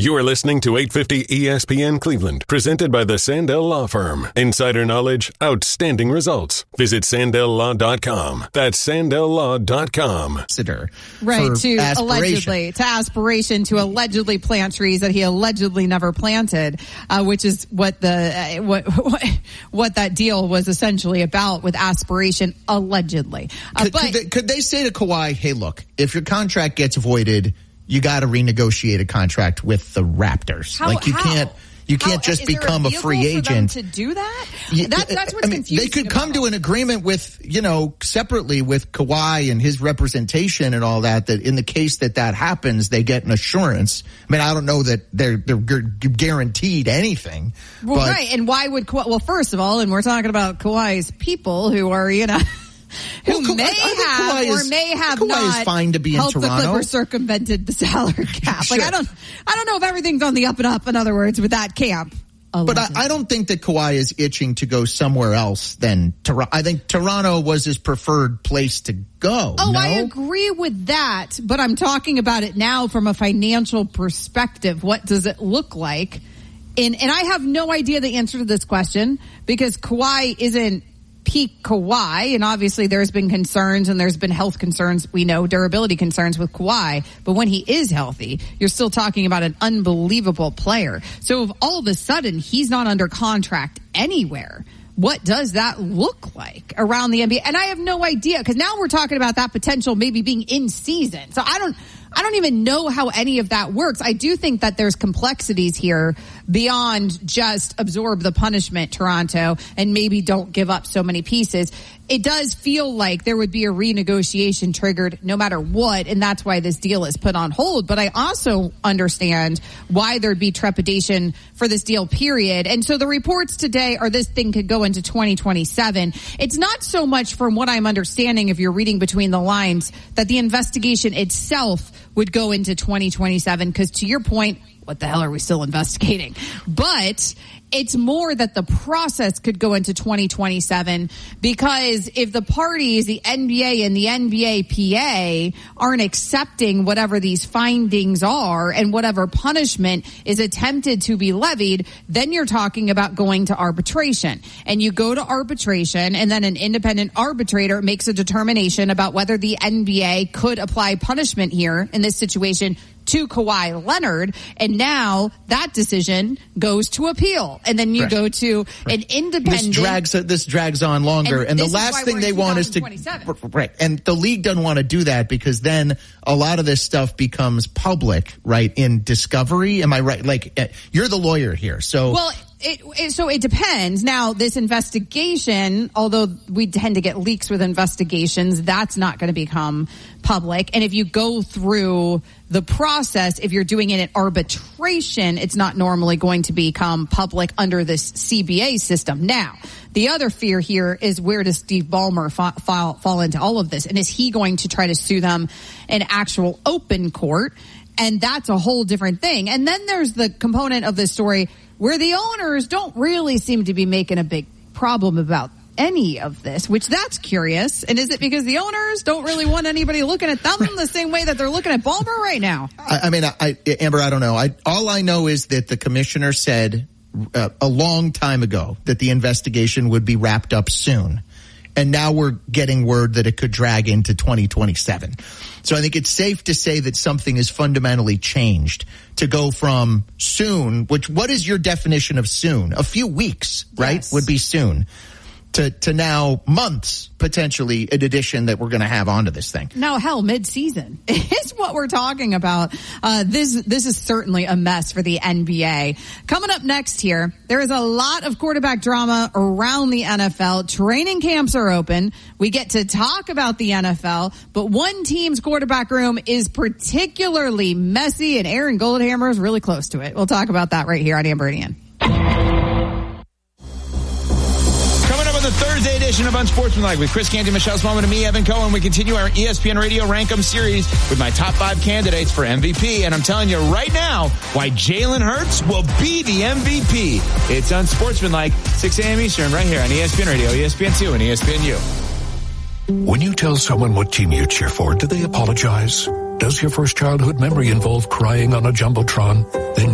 You are listening to 850 ESPN Cleveland, presented by the Sandell Law Firm. Insider knowledge, outstanding results. Visit SandellLaw.com. That's SandellLaw.com. Right, to aspiration to allegedly plant trees that he allegedly never planted, which is what what that deal was essentially about with aspiration, allegedly. Could they say to Kawhi, hey, look, if your contract gets voided, you got to renegotiate a contract with the Raptors. You can't just become a free agent to do that. That's what's confusing. They could come to an agreement with, separately with Kawhi and his representation and all that. That in the case that happens, they get an assurance. I mean, I don't know that they're guaranteed anything. Well, right. And why would Kawhi? Well, first of all, and we're talking about Kawhi's people who are, who may have not is fine to be in Toronto. The Clippers circumvented the salary cap. Sure. I don't know if everything's on the up and up. In other words, with that camp. But I don't think that Kawhi is itching to go somewhere else than Toronto. I think Toronto was his preferred place to go. Oh, no? I agree with that. But I'm talking about it now from a financial perspective. What does it look like? And I have no idea the answer to this question because Kawhi isn't peak Kawhi, and obviously there's been concerns and there's been health concerns, we know, durability concerns with Kawhi, but when he is healthy, you're still talking about an unbelievable player. So if all of a sudden he's not under contract anywhere, what does that look like around the NBA? And I have no idea, because now we're talking about that potential maybe being in season. So I don't even know how any of that works. I do think that there's complexities here beyond just absorb the punishment, Toronto, and maybe don't give up so many pieces. It does feel like there would be a renegotiation triggered no matter what, and that's why this deal is put on hold. But I also understand why there'd be trepidation for this deal, period. And so the reports today are this thing could go into 2027. It's not so much, from what I'm understanding, if you're reading between the lines, that the investigation itself would go into 2027, because to your point, what the hell are we still investigating? But it's more that the process could go into 2027, because if the parties, the NBA and the NBAPA, aren't accepting whatever these findings are and whatever punishment is attempted to be levied, then you're talking about going to arbitration. And you go to arbitration, and then an independent arbitrator makes a determination about whether the NBA could apply punishment here in this situation to Kawhi Leonard, and now that decision goes to appeal, and then you go to an independent. This drags on longer, and the last thing they want is to and the league doesn't want to do that, because then a lot of this stuff becomes public, right? In discovery, am I right? Like, you're the lawyer here, so well. So it depends. Now, this investigation, although we tend to get leaks with investigations, that's not going to become public. And if you go through the process, if you're doing it in arbitration, it's not normally going to become public under this CBA system. Now, the other fear here is, where does Steve Ballmer fall into all of this? And is he going to try to sue them in actual open court? And that's a whole different thing. And then there's the component of this story where the owners don't really seem to be making a big problem about any of this, which that's curious. And is it because the owners don't really want anybody looking at them the same way that they're looking at Ballmer right now? Amber, I don't know. All I know is that the commissioner said a long time ago that the investigation would be wrapped up soon. And now we're getting word that it could drag into 2027. So I think it's safe to say that something is fundamentally changed to go from soon, what is your definition of soon? A few weeks, right? Yes. Would be soon. To now months, potentially, in addition, that we're going to have onto this thing. No, hell, mid-season is what we're talking about. This is certainly a mess for the NBA. Coming up next here, there is a lot of quarterback drama around the NFL. Training camps are open. We get to talk about the NFL, but one team's quarterback room is particularly messy, and Aaron Goldhammer is really close to it. We'll talk about that right here on Amber and Ian. The Thursday edition of Unsportsmanlike with Chris Canty, Michelle Smallman, and me, Evan Cohen. We continue our ESPN Radio Rank 'em series with my top 5 candidates for MVP. And I'm telling you right now why Jalen Hurts will be the MVP. It's Unsportsmanlike, 6 a.m. Eastern, right here on ESPN Radio, ESPN2, and ESPNU. When you tell someone what team you cheer for, do they apologize? Does your first childhood memory involve crying on a Jumbotron? Then